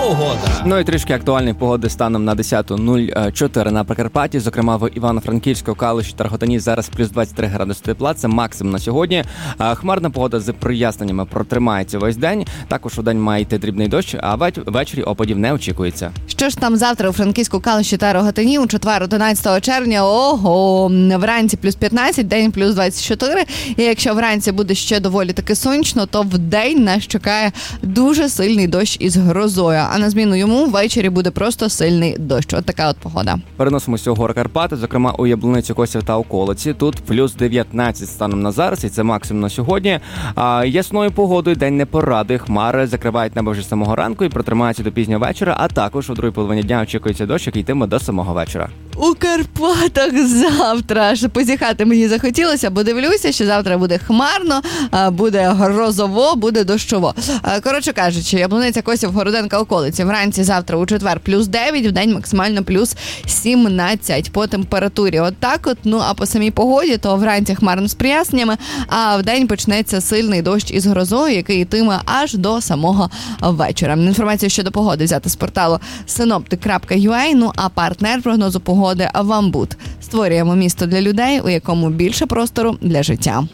Погода. Ну і трішки актуальної погоди станом на 10:04 на Прикарпатті. Зокрема, в Івано-Франківську, Калуші та Рогатині зараз плюс 23 градуси тепла. Це максимум на сьогодні. Хмарна погода з проясненнями протримається весь день. Також у день має йти дрібний дощ, а ввечері опадів не очікується. Що ж там завтра у Франківську, Калуші та Рогатині? У четвер, 11 червня, вранці плюс 15, день плюс 24. І якщо вранці буде ще доволі таки сонячно, то в день нас чекає дуже сильний дощ із грозою. А на зміну йому ввечері буде просто сильний дощ. От така от погода. Переносимося у гори Карпати, зокрема у Яблуницю, Косів та околиці. Тут плюс 19 станом на зараз, і це максимум на сьогодні. Ясною погодою день не порадує. Хмари закривають небо вже з самого ранку і протримаються до пізнього вечора, а також у другій половині дня очікується дощ, який йтиме до самого вечора. У Карпатах завтра, аж позіхати мені захотілося, бо дивлюся, що завтра буде хмарно, буде грозово, буде дощово. Коротше кажучи, Яблуниця, Косів, Городенка, околиці. Вранці завтра у четвер плюс 9, в день максимально плюс 17 по температурі. От так от, а по самій погоді, то вранці хмарно з проясненнями, а в день почнеться сильний дощ із грозою, який йтиме аж до самого вечора. Інформацію щодо погоди взяти з порталу synoptic.ua, а партнер прогнозу погоди Вамбут. Створюємо місто для людей, у якому більше простору для життя.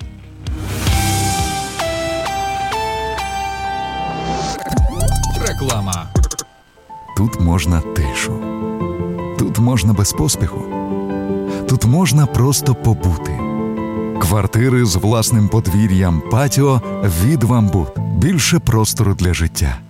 Реклама. Тут можна тишу. Тут можна без поспіху. Тут можна просто побути. Квартири з власним подвір'ям, патіо від Вамбут. Більше простору для життя.